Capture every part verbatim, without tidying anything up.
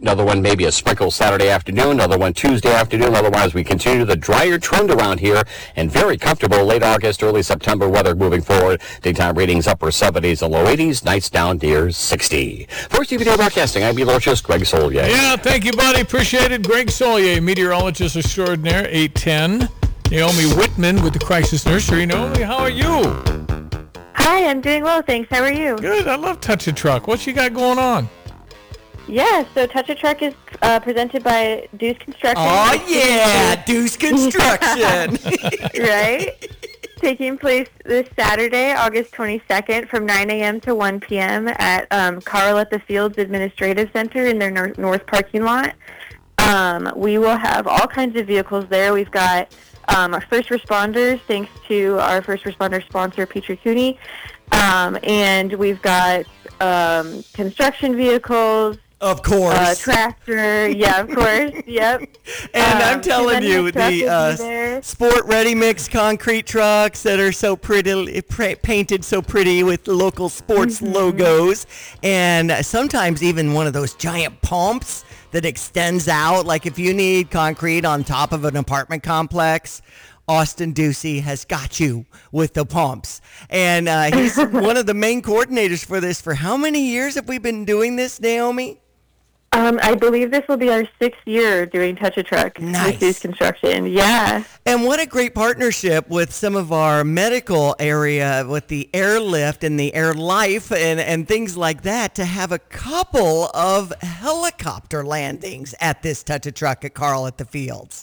Another one maybe a sprinkle Saturday afternoon. Another one Tuesday afternoon. Otherwise, we continue the drier trend around here and very comfortable late August, early September weather moving forward. Daytime readings upper seventies and low eighties. Nights down near sixty. For T V Day Broadcasting, I'm meteorologist Greg Solier. Yeah, thank you, buddy. Appreciate it. Greg Solier, meteorologist extraordinaire, eight ten. Naomi Whitman with the Crisis Nursery. Naomi, how are you? Hi, I'm doing well, thanks. How are you? Good. I love Touch a Truck. What you got going on? Yeah, so Touch a Truck is uh, presented by Deuce Construction. Oh, yeah, Deuce Construction. Right? Taking place this Saturday, August twenty-second, from nine a.m. to one p.m. at um, Carl at the Fields Administrative Center in their nor- north parking lot. Um, we will have all kinds of vehicles there. We've got um, our first responders, thanks to our first responder sponsor, Petrie Cooney. Um, and we've got um, construction vehicles. Of course. Uh, tractor, yeah, of course, yep. And um, I'm telling you, the uh, sport ready mix concrete trucks that are so pretty, pra- painted so pretty with local sports mm-hmm. logos, and sometimes even one of those giant pumps that extends out. Like if you need concrete on top of an apartment complex, Austin Ducey has got you with the pumps. And uh, he's one of the main coordinators for this. For how many years have we been doing this, Naomi? Um, I believe this will be our sixth year doing Touch a Truck nice. with Deuce Construction. Yeah. And what a great partnership with some of our medical area, with the airlift and the air life and, and things like that, to have a couple of helicopter landings at this Touch a Truck at Carl at the Fields.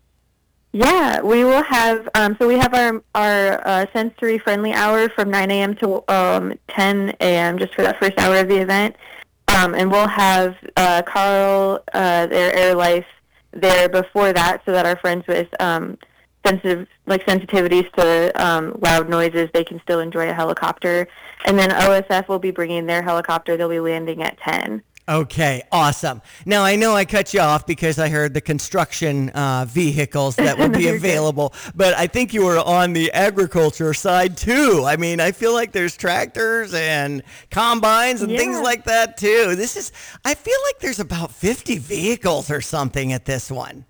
Yeah, we will have, um, so we have our, our uh, sensory-friendly hour from nine a.m. to um, ten a.m. just for that first hour of the event. Um, and we'll have uh, Carl, uh, their Air Life, there before that, so that our friends with um, sensitive, like sensitivities to um, loud noises, they can still enjoy a helicopter. And then O S F will be bringing their helicopter. They'll be landing at ten. Okay, awesome. Now, I know I cut you off because I heard the construction uh, vehicles that would be available, but I think you were on the agriculture side too. I mean, I feel like there's tractors and combines and yeah. things like that too. This is, I feel like there's about fifty vehicles or something at this one.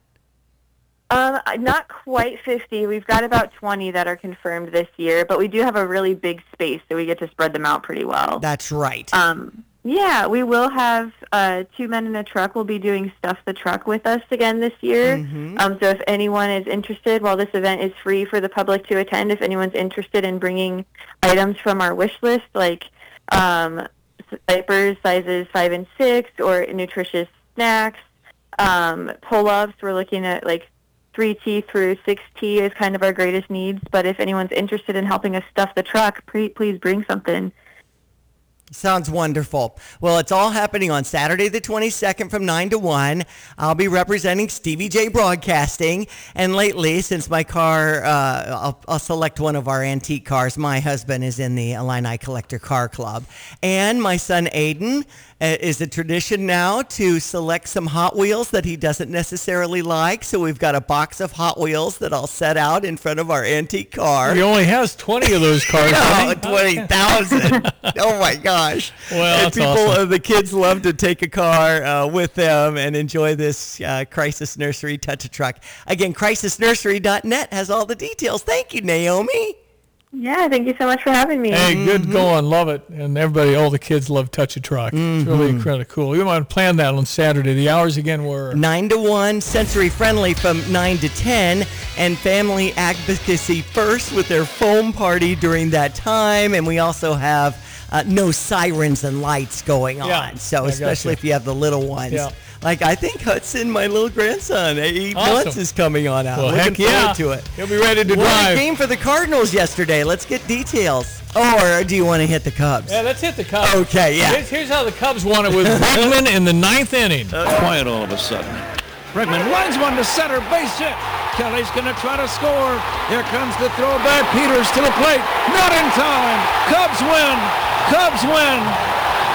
Um, not quite fifty. We've got about twenty that are confirmed this year, but we do have a really big space, so we get to spread them out pretty well. That's right. Um. Yeah, we will have uh, Two Men in a Truck will be doing Stuff the Truck with us again this year. Mm-hmm. Um, so if anyone is interested, while this event is free for the public to attend, if anyone's interested in bringing items from our wish list, like um, diapers sizes five and six, or nutritious snacks, um, pull-ups, we're looking at like three T through six T is kind of our greatest needs. But if anyone's interested in helping us stuff the truck, pre- please bring something. Sounds wonderful. Well, it's all happening on Saturday the twenty-second from nine to one. I'll be representing Stevie J Broadcasting. And lately, since my car, uh, I'll, I'll select one of our antique cars. My husband is in the Illini Collector Car Club. And my son Aiden uh, is a tradition now to select some Hot Wheels that he doesn't necessarily like. So we've got a box of Hot Wheels that I'll set out in front of our antique car. He only has twenty of those cars. Oh, twenty thousand. Oh, my God. Gosh. Well, and people, awesome. uh, the kids love to take a car uh, with them and enjoy this uh, Crisis Nursery Touch a Truck. Again, crisis nursery dot net has all the details. Thank you, Naomi. Yeah, thank you so much for having me. Hey, good mm-hmm. going. Love it. And everybody, all the kids love Touch a Truck. Mm-hmm. It's really kind of cool. We might plan that on Saturday. The hours again were nine to one, sensory friendly from nine to ten, and family advocacy first with their foam party during that time. And we also have Uh, no sirens and lights going on. Yeah, so I especially gotcha. if you have the little ones. Yeah. Like I think Hudson, my little grandson, eight Awesome. months is coming on out. Well, Looking heck yeah. forward to it. He'll be ready to What drive. a game for the Cardinals yesterday. Let's get details. Or do you want to hit the Cubs? Yeah, let's hit the Cubs. Okay, yeah. Here's, here's how the Cubs won it with Bregman in the ninth inning. Uh, quiet all of a sudden. Bregman lines one to center, base hit. Kelly's going to try to score. Here comes the throw back. Peters to the plate. Not in time. Cubs win. Cubs win.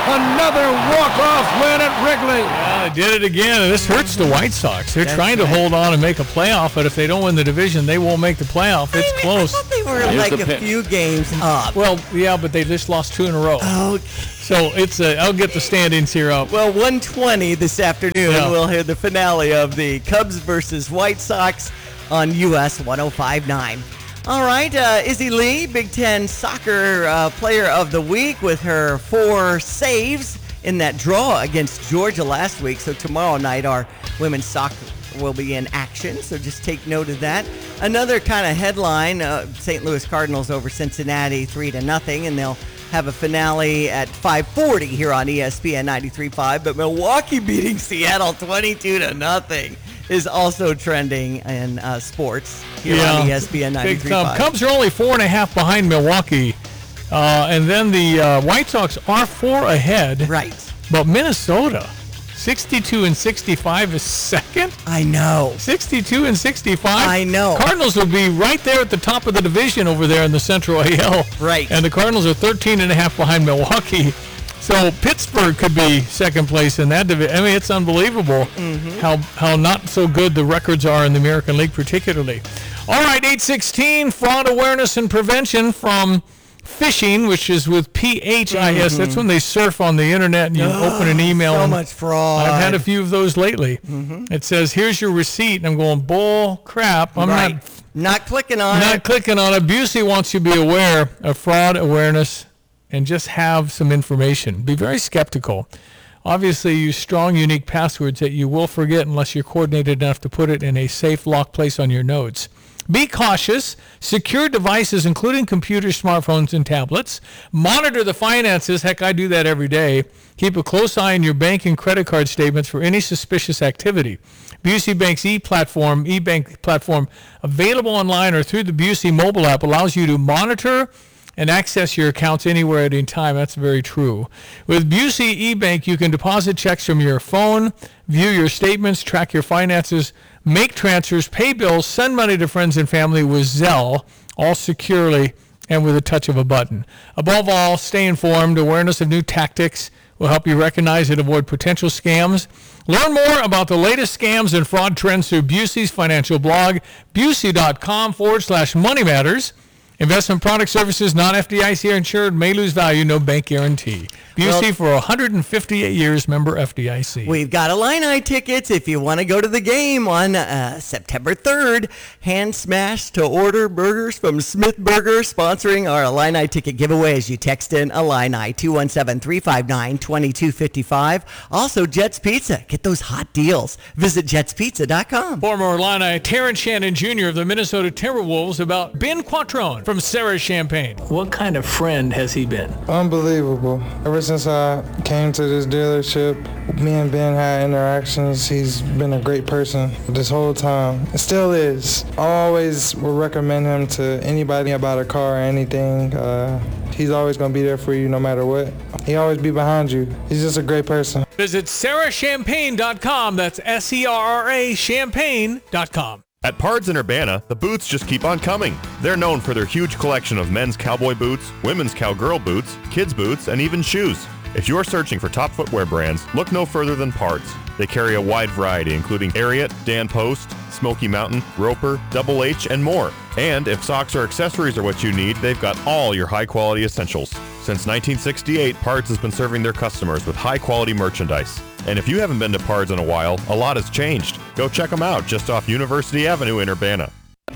Another walk-off win at Wrigley. Yeah, they did it again, and this hurts the White Sox. They're That's trying to right. hold on and make a playoff, but if they don't win the division, they won't make the playoff. It's I mean, close. I thought they were Here's like the a pitch. few games up. Well, yeah, but they just lost two in a row. Okay. So it's a, I'll get the standings here up. Well, one twenty this afternoon, Yeah. we'll hear the finale of the Cubs versus White Sox on U S one oh five point nine. All right, uh, Izzy Lee, Big Ten Soccer uh, Player of the Week with her four saves in that draw against Georgia last week. So tomorrow night, our women's soccer will be in action, so just take note of that. Another kind of headline, uh, Saint Louis Cardinals over Cincinnati three to nothing, and they'll have a finale at five forty here on E S P N ninety-three point five, but Milwaukee beating Seattle twenty-two to nothing is also trending in uh, sports here on E S P N Big ninety-three time. point five. Cubs are only four and a half behind Milwaukee, uh, and then the uh, White Sox are four ahead. Right. But Minnesota, sixty-two and sixty-five is second. I know. sixty-two and sixty-five. I know. Cardinals will be right there at the top of the division over there in the Central A L. Right. And the Cardinals are thirteen and a half behind Milwaukee. So Pittsburgh could be second place in that division. I mean, it's unbelievable Mm-hmm. how how not so good the records are in the American League particularly. All right, eight sixteen, fraud awareness and prevention from phishing, which is with P H I S. That's when they surf on the internet and you open an email. Mm-hmm. So and much fraud. I've had a few of those lately. It says, here's your receipt. And I'm going, bull crap. I'm right. not Not clicking on not it. clicking on it. Busey wants you to be aware of fraud awareness and just have some information. Be very skeptical. Obviously, use strong, unique passwords that you will forget unless you're coordinated enough to put it in a safe, locked place on your notes. Be cautious. Secure devices, including computers, smartphones, and tablets. Monitor the finances. Heck, I do that every day. Keep a close eye on your bank and credit card statements for any suspicious activity. Busey Bank's e-platform, e-bank platform, available online or through the Busey mobile app, allows you to monitor and access your accounts anywhere at any time. That's very true. With Busey eBank, you can deposit checks from your phone, view your statements, track your finances, make transfers, pay bills, send money to friends and family with Zelle, all securely and with a touch of a button. Above all, stay informed. Awareness of new tactics will help you recognize and avoid potential scams. Learn more about the latest scams and fraud trends through Busey's financial blog, busey.com forward slash money matters. Investment product services, non-F D I C insured, may lose value, no bank guarantee. Busey Well, for one hundred fifty-eight years, member F D I C. We've got Illini tickets if you want to go to the game on uh, September third. Hand smash to order burgers from Smith Burger, sponsoring our Illini ticket giveaway as you text in Illini two one seven, three five nine, two two five five. Also, Jets Pizza. Get those hot deals. Visit jets pizza dot com. Former Illini Terrence Shannon Junior of the Minnesota Timberwolves about Ben Quattrone from Sarah Champagne. What kind of friend has he been? Unbelievable. Ever since I came to this dealership, me and Ben had interactions. He's been a great person this whole time. It still is. I always will recommend him to anybody about a car or anything. Uh, he's always going to be there for you no matter what. He always be behind you. He's just a great person. Visit sarah champagne dot com. That's S E R R A champagne dot com. At Pards in Urbana, the boots just keep on coming. They're known for their huge collection of men's cowboy boots, women's cowgirl boots, kids' boots, and even shoes. If you're searching for top footwear brands, look no further than Pards. They carry a wide variety, including Ariat, Dan Post, Smoky Mountain, Roper, Double H, and more. And if socks or accessories are what you need, they've got all your high-quality essentials. Since nineteen sixty-eight, Pards has been serving their customers with high-quality merchandise. And if you haven't been to Pards in a while, a lot has changed. Go check them out just off University Avenue in Urbana.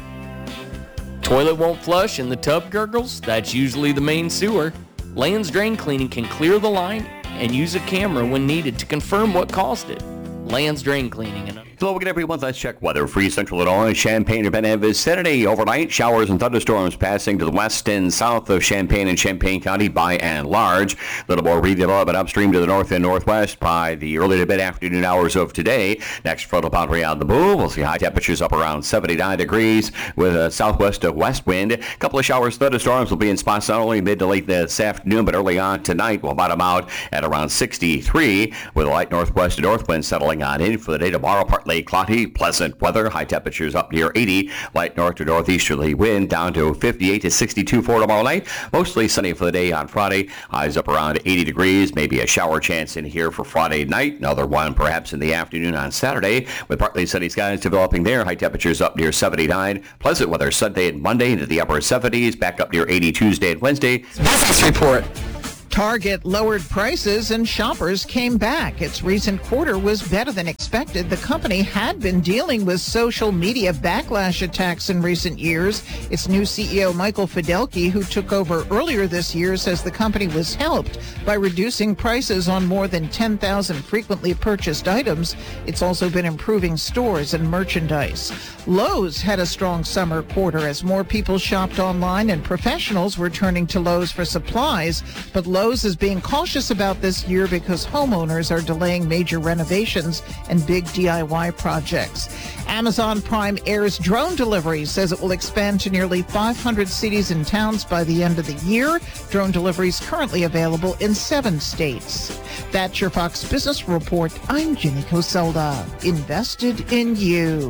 Toilet won't flush and the tub gurgles? That's usually the main sewer. Land's Drain Cleaning can clear the line and use a camera when needed to confirm what caused it. Land's Drain Cleaning. And Hello again, everyone. Let's check weather. Free Central Illinois, Champaign-Urbana vicinity. Overnight, showers and thunderstorms passing to the west and south of Champaign and Champaign County by and large. A little more redevelopment upstream to the north and northwest by the early to mid-afternoon hours of today. Next frontal boundary on the move. We'll see high temperatures up around seventy-nine degrees with a southwest to west wind. A couple of showers, thunderstorms will be in spots not only mid to late this afternoon, but early on tonight. We'll bottom out at around sixty-three with a light northwest to north wind settling on in for the day tomorrow. Partly partly cloudy, pleasant weather. High temperatures up near eighty. Light north to northeasterly wind down to fifty-eight to sixty-two for tomorrow night. Mostly sunny for the day on Friday. Highs up around eighty degrees. Maybe a shower chance in here for Friday night. Another one perhaps in the afternoon on Saturday with partly sunny skies developing there. High temperatures up near seventy-nine. Pleasant weather Sunday and Monday into the upper seventies. Back up near eighty Tuesday and Wednesday. Business report. Target lowered prices and shoppers came back. Its recent quarter was better than expected. The company had been dealing with social media backlash attacks in recent years. Its new C E O, Michael Fidelki, who took over earlier this year, says the company was helped by reducing prices on more than ten thousand frequently purchased items. It's also been improving stores and merchandise. Lowe's had a strong summer quarter as more people shopped online and professionals were turning to Lowe's for supplies, but Lowe's is being cautious about this year because homeowners are delaying major renovations and big D I Y projects. Amazon Prime Air's drone delivery says it will expand to nearly five hundred cities and towns by the end of the year. Drone delivery is currently available in seven states. That's your Fox Business Report. I'm Ginny Coselda. Invested in you.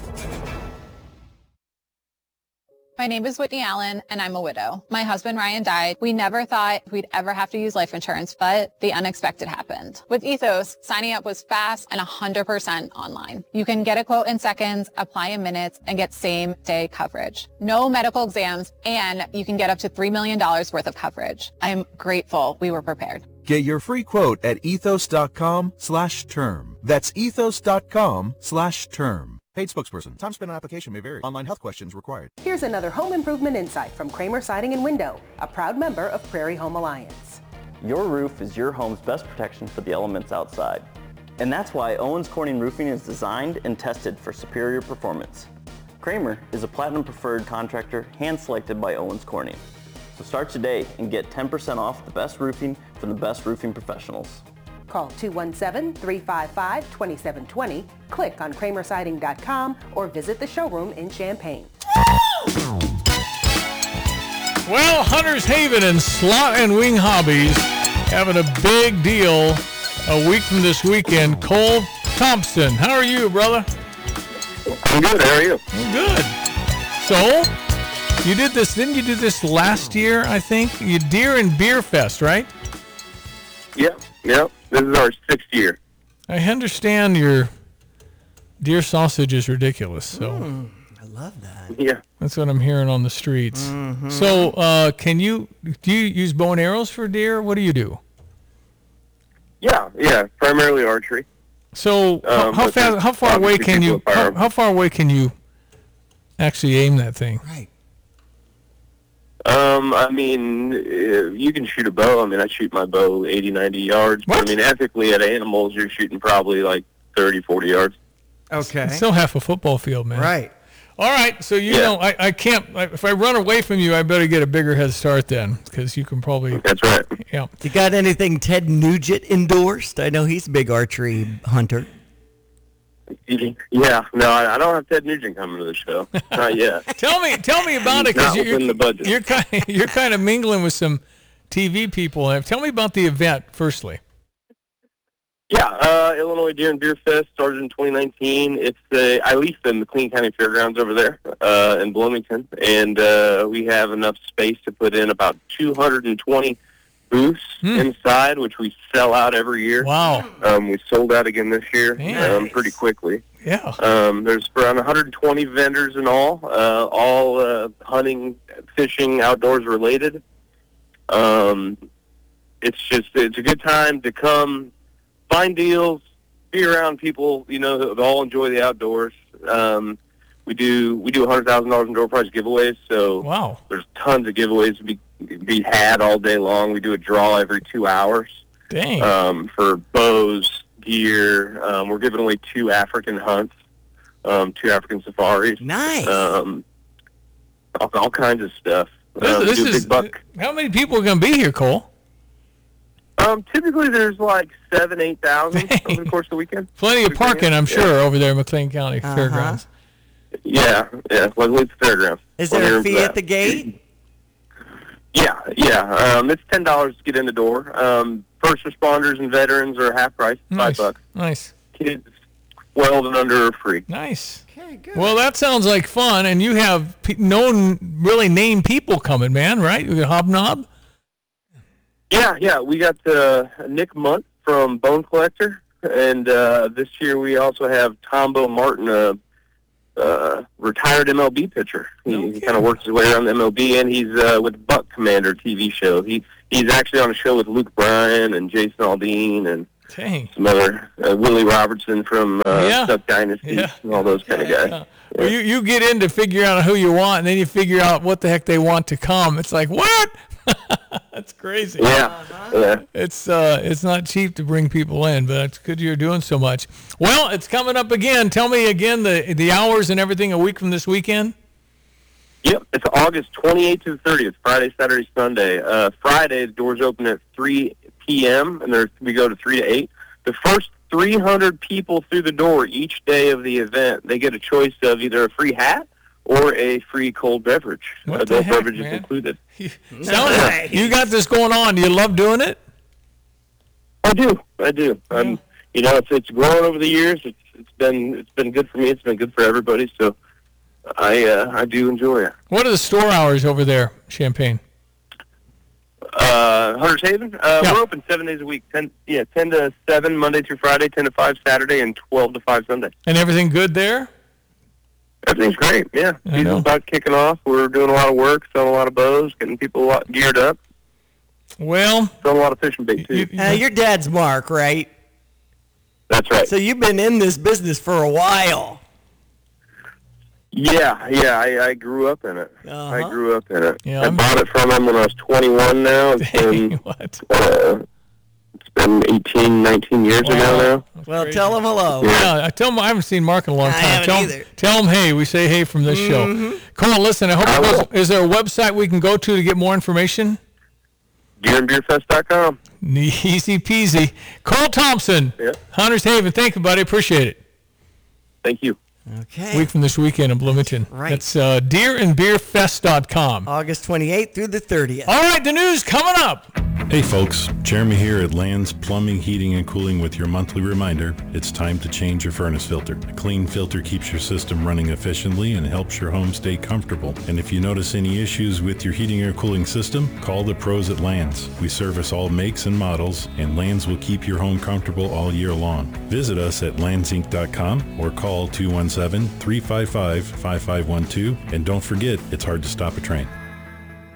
My name is Whitney Allen, and I'm a widow. My husband, Ryan, died. We never thought we'd ever have to use life insurance, but the unexpected happened. With Ethos, signing up was fast and one hundred percent online. You can get a quote in seconds, apply in minutes, and get same-day coverage. No medical exams, and you can get up to three million dollars worth of coverage. I'm grateful we were prepared. Get your free quote at ethos.com slash term. That's ethos.com slash term. Paid spokesperson. Time spent on application may vary. Online health questions required. Here's another home improvement insight from Kramer Siding and Window, a proud member of Prairie Home Alliance. Your roof is your home's best protection for the elements outside. And that's why Owens Corning Roofing is designed and tested for superior performance. Kramer is a platinum preferred contractor hand-selected by Owens Corning. So start today and get ten percent off the best roofing from the best roofing professionals. Call two one seven, three five five, two seven two zero, click on kramer siding dot com, or visit the showroom in Champaign. Well, Hunter's Haven and Slot and Wing Hobbies having a big deal a week from this weekend. Cole Thompson, how are you, brother? I'm good. How are you? I'm good. So, you did this, didn't you do this last year, I think? You Deer and Beer Fest, right? Yep, yep. This is our sixth year. I understand your deer sausage is ridiculous. So mm, I love that. Yeah, that's what I'm hearing on the streets. Mm-hmm. So, uh, can you do you use bow and arrows for deer? What do you do? Yeah, yeah, primarily archery. So, um, how, how fast? How far away can you? How, how far away can you actually aim that thing? Right. Um, I mean, you can shoot a bow. I mean, I shoot my bow eighty, ninety yards. But, I mean, ethically at animals, you're shooting probably like thirty, forty yards. Okay. Still half a football field, man. Right. All right. So, you yeah. know, I, I can't, I, if I run away from you, I better get a bigger head start then, because you can probably. That's right. Yeah. You got anything Ted Nugent endorsed? I know he's a big archery hunter. Yeah, no, I don't have Ted Nugent coming to the show. Not yet. tell me, tell me about it, because you're, the budget. you're kind, of, you're kind of mingling with some T V people. Tell me about the event, firstly. Yeah, uh, Illinois Deer and Beer Fest started in twenty nineteen. It's uh, I lease the McLean County Fairgrounds over there uh, in Bloomington, and uh, we have enough space to put in about two hundred twenty booths hmm. inside, which we sell out every year. Wow. Um, we sold out again this year nice. um, pretty quickly. Yeah. Um, there's around one hundred twenty vendors in all, uh, all uh, hunting, fishing, outdoors related. Um, it's just, it's a good time to come find deals, be around people, you know, that all enjoy the outdoors. Um, we do, we do one hundred thousand dollars in door prize giveaways. So wow. There's tons of giveaways to be, be had all day long. We do a draw every two hours. Dang. Um, for bows, gear. Um, we're giving away two African hunts, um, two African safaris. Nice. Um, all, all kinds of stuff. This, um, this do a is, big buck. How many people are going to be here, Cole? Um, typically there's like seven, eight thousand over the course of the weekend. Plenty of parking, I'm sure, yeah. over there at McLean County uh-huh. Fairgrounds. Yeah, yeah, luckily it's the fairgrounds. Is there a fee at the gate? Yeah, yeah. Um, it's ten dollars to get in the door. Um, first responders and veterans are half price, Nice. five bucks. Nice. Kids, twelve and under are free. Nice. Okay, good. Well, that sounds like fun, and you have pe- known, really named people coming, man, right? You got Hobnob? Yeah, yeah. We got uh, Nick Munt from Bone Collector, and uh, this year we also have Tombo Martin, a uh, retired M L B pitcher. He, okay. he kind of works his way around the M L B, and he's uh, with Buck Commander T V show. He He's actually on a show with Luke Bryan and Jason Aldean and Dang. some other, uh, Willie Robertson from uh, yeah. Duck Dynasty yeah. and all those kind of guys. Yeah. Well, you, you get in to figure out who you want, and then you figure out what the heck they want to come. It's like, what? That's crazy. Yeah. Uh-huh. yeah. It's uh, it's not cheap to bring people in, but it's good you're doing so much. Well, it's coming up again. Tell me again the the hours and everything a week from this weekend. Yep, it's August twenty-eighth to the thirtieth, Friday, Saturday, Sunday. Uh, Friday, the doors open at three p.m., and there, we go to three to eight. The first three hundred people through the door each day of the event, they get a choice of either a free hat or a free cold beverage. What Adult heck, beverages man? included. Sounds like you got this going on. Do you love doing it? I do. I do. Yeah. Um, you know, it's it's grown over the years. It's it's been it's been good for me. It's been good for everybody. So I uh, I do enjoy it. What are the store hours over there, Champaign? Uh, Hunter's Haven. Uh, Yeah. We're open seven days a week. Ten yeah, ten to seven Monday through Friday, ten to five Saturday, and twelve to five Sunday. And everything good there? Everything's great. Yeah, I season's know. about kicking off. We're doing a lot of work, selling a lot of bows, getting people a lot geared up, Well, selling a lot of fishing bait too. Uh, your dad's Mark, right? That's right. So you've been in this business for a while. Yeah, yeah. I, I grew up in it. Uh-huh. I grew up in it. Yeah, I I'm- bought it from him when I was twenty-one. Now it's been what? uh, it's been eighteen, nineteen years ago now. Well, tell him hello. Yeah, I tell him I haven't seen Mark in a long I time. haven't tell either. him, tell him, hey, we say hey from this Mhm. show. Come on, listen. I hope I it goes, will. is there a website we can go to to get more information? deer and beer fest dot com. Easy peasy. Carl Thompson, Yeah. Hunters Haven. Thank you, buddy. Appreciate it. Thank you. Okay. Week from this weekend in Bloomington. Right. That's uh, deer and beer fest dot com. August twenty-eighth through the thirtieth. All right, the news coming up. Hey folks, Jeremy here at Land's Plumbing, Heating, and Cooling with your monthly reminder, it's time to change your furnace filter. A clean filter keeps your system running efficiently and helps your home stay comfortable. And if you notice any issues with your heating or cooling system, call the pros at Land's. We service all makes and models, and Land's will keep your home comfortable all year long. Visit us at lands inc dot com or call two one seven, three five five, five five one two. And don't forget, it's hard to stop a train.